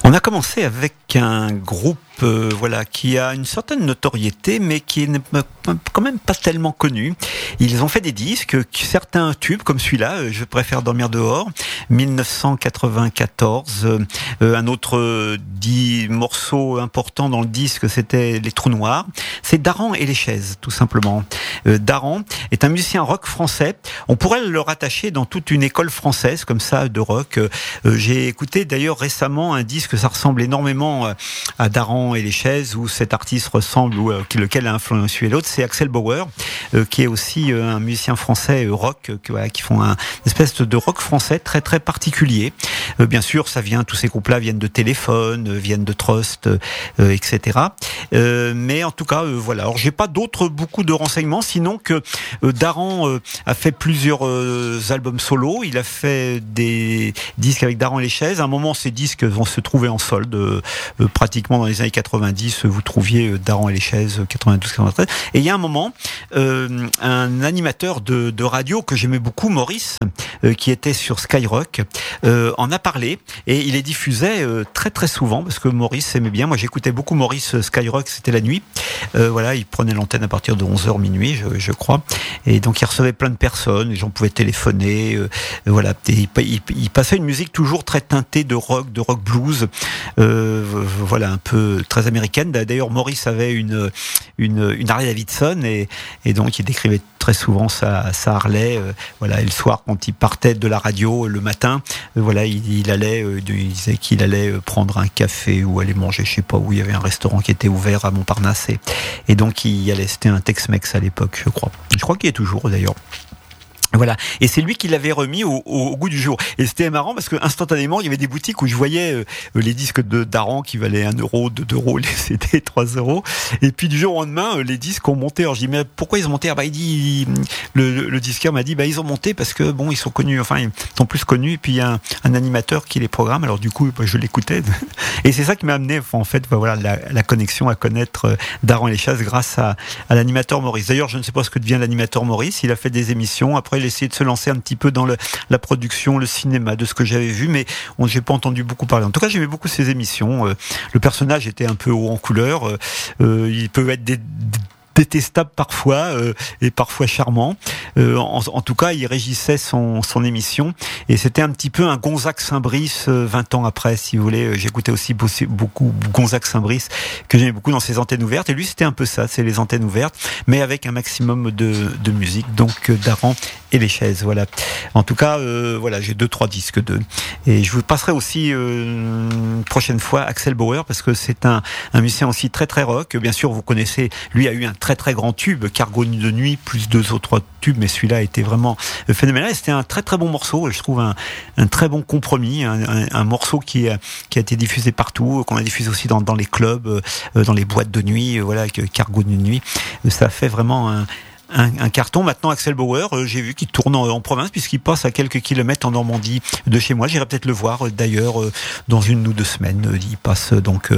On a commencé avec un groupe qui a une certaine notoriété, mais qui n'est quand même pas tellement connu. Ils ont fait des disques, certains tubes, comme celui-là, Je préfère dormir dehors, 1994. Un autre dit morceau important dans le disque, c'était Les Trous Noirs. C'est Daran et les chaises, tout simplement. Daran est un musicien rock français. On pourrait le rattacher dans toute une école française, comme ça, de rock. J'ai écouté d'ailleurs récemment un disque, ça ressemble énormément à Daran et les chaises, où cet artiste ressemble, ou lequel a influencé l'autre, c'est Axel Bauer, qui est aussi un musicien français rock, qui font une espèce de rock français très très particulier. Bien sûr, tous ces groupes-là viennent de Téléphone, viennent de Trust, etc. Mais en tout cas, voilà. Alors, j'ai pas beaucoup de renseignements, sinon que Daran a fait plusieurs albums solo. Il a fait des disques avec Daran et les chaises. À un moment, ces disques vont se trouver en solde, pratiquement dans les années 90. Vous trouviez Daran et les chaises, 92, 93. Et il y a un moment, un animateur de radio que j'aimais beaucoup, Maurice, qui était sur Skyrock, en a parlé, et il les diffusait très très souvent, parce que Maurice aimait bien. Moi, j'écoutais beaucoup Maurice Skyrock, c'était la nuit. Il prenait l'antenne à partir de 11h minuit, je crois. Et donc, il recevait plein de personnes, les gens pouvaient téléphoner. Et il passait une musique toujours très teintée de rock blues, un peu très américaine. D'ailleurs, Maurice avait une Harley Davidson, et donc il décrivait très souvent sa Harley. Et le soir, quand il partait de la radio le matin, il disait qu'il allait prendre un café ou aller manger, je sais pas où. Il y avait un restaurant qui était ouvert à Montparnasse, et donc il allait. C'était un Tex-Mex à l'époque, je crois. Je crois qu'il est toujours d'ailleurs. Voilà, et c'est lui qui l'avait remis au goût du jour. Et c'était marrant parce que instantanément, il y avait des boutiques où je voyais les disques de Daran qui valaient 1 euro, 2 euros, les CD 3 euros. Et puis du jour au lendemain, les disques ont monté. Alors je dis, mais pourquoi ils ont monté? Il dit, le disquaire m'a dit, ils ont monté parce que ils sont connus, ils sont plus connus. Et puis il y a un animateur qui les programme. Alors du coup, je l'écoutais. Et c'est ça qui m'a amené, la connexion à connaître Daran et les chaises grâce à l'animateur Maurice. D'ailleurs, je ne sais pas ce que devient l'animateur Maurice. Il a fait des émissions. Après, il a essayé de se lancer un petit peu dans la production, le cinéma, de ce que j'avais vu, mais j'ai pas entendu beaucoup parler. En tout cas, j'aimais beaucoup ses émissions. Le personnage était un peu haut en couleur. Il peut être détestable parfois, et parfois charmant. En tout cas, il régissait son émission, et c'était un petit peu un Gonzague Saint-Brice 20 ans après, si vous voulez. J'écoutais aussi beaucoup Gonzague Saint-Brice, que j'aimais beaucoup dans ses antennes ouvertes, et lui c'était un peu ça, c'est les antennes ouvertes, mais avec un maximum de musique. Donc Daran et les chaises, voilà. En tout cas, j'ai 2-3 disques d'eux, et je vous passerai aussi une prochaine fois Axel Bauer, parce que c'est un musicien aussi très très rock. Bien sûr, vous connaissez, lui a eu un très très grand tube, Cargo de nuit, plus 2 ou 3 tubes, mais celui-là a été vraiment phénoménal. C'était un très très bon morceau, je trouve un très bon compromis, un morceau qui a été diffusé partout, qu'on a diffusé aussi dans les clubs, dans les boîtes de nuit, Cargo de nuit. Ça a fait vraiment un carton. Maintenant, Axel Bauer, j'ai vu qu'il tourne en province, puisqu'il passe à quelques kilomètres en Normandie de chez moi. J'irai peut-être le voir d'ailleurs dans 1 ou 2 semaines. Il passe donc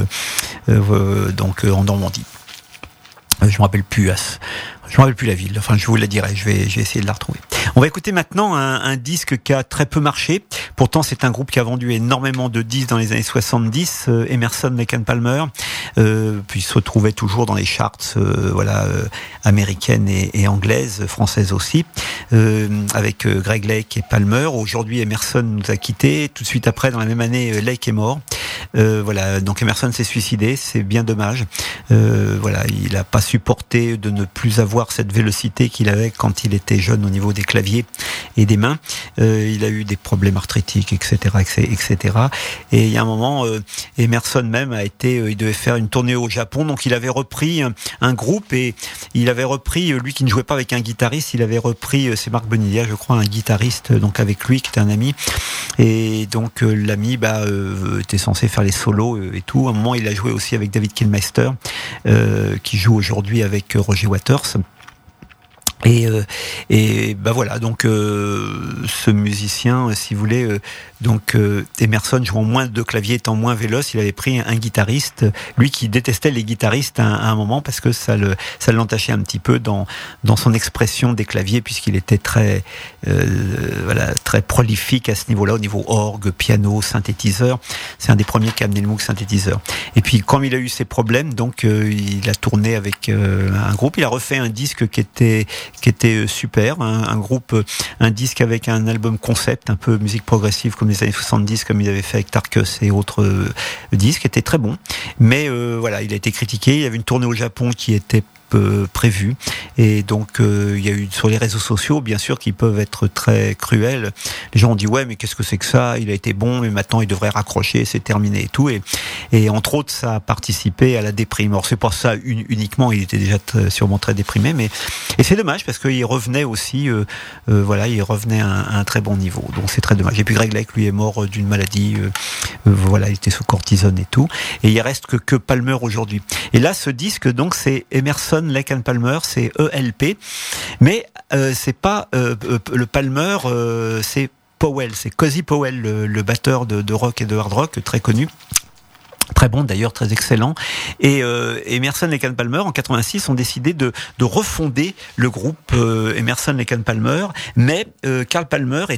en Normandie. Je me rappelle plus la ville. Enfin, je vous la dirai. Je vais essayer de la retrouver. On va écouter maintenant un disque qui a très peu marché. Pourtant, c'est un groupe qui a vendu énormément de disques dans les années 70. Emerson, Lake and Palmer, puis se retrouvait toujours dans les charts, américaines et anglaises, françaises aussi, avec Greg Lake et Palmer. Aujourd'hui, Emerson nous a quittés. Tout de suite après, dans la même année, Lake est mort. Donc Emerson s'est suicidé. C'est bien dommage. Il n'a pas supporté de ne plus avoir cette vélocité qu'il avait quand il était jeune au niveau des claviers et des mains. Il a eu des problèmes arthritiques, etc. Et il y a un moment, Emerson même il devait faire une tournée au Japon, donc il avait repris un groupe, et il avait repris, lui qui ne jouait pas avec un guitariste, il avait repris, c'est Marc Bonilla, je crois, un guitariste, donc avec lui, qui était un ami. Et donc l'ami était censé faire les solos et tout. À un moment, il a joué aussi avec David Kilmeister, qui joue aujourd'hui avec Roger Waters. Et donc ce musicien, si vous voulez, Donc Emerson jouant moins de clavier, étant moins véloce, il avait pris un guitariste, lui qui détestait les guitaristes à un moment parce que ça l'entachait un petit peu dans son expression des claviers, puisqu'il était très très prolifique à ce niveau-là, au niveau orgue, piano, synthétiseur. C'est un des premiers qui a amené le Moog synthétiseur. Et puis quand il a eu ses problèmes, donc il a tourné avec un groupe, il a refait un disque qui était super, un disque avec un album concept, un peu musique progressive comme les années 70, comme il avait fait avec Tarkus et autres disques, qui était très bon. Mais il a été critiqué. Il y avait une tournée au Japon qui était prévu, et donc il y a eu sur les réseaux sociaux, bien sûr, qui peuvent être très cruels. Les gens ont dit ouais, mais qu'est-ce que c'est que ça, il a été bon mais maintenant il devrait raccrocher, c'est terminé et tout, et entre autres ça a participé à la déprime. Alors c'est pas ça uniquement, il était déjà sûrement très déprimé, et c'est dommage parce qu'il revenait aussi il revenait à un très bon niveau, donc c'est très dommage. Et puis Greg Lake, lui, est mort d'une maladie, il était sous cortisone et tout, et il reste que Palmer aujourd'hui. Et là, ce disque, donc, c'est Emerson, Lake and Palmer, c'est ELP, mais c'est pas le Palmer, c'est Powell, c'est Cozy Powell, le batteur de rock et de hard rock très connu. Très bon d'ailleurs, très excellent. Et Emerson, Lake and Palmer en 86 ont décidé de refonder le groupe Emerson, Lake and Palmer, mais Carl Palmer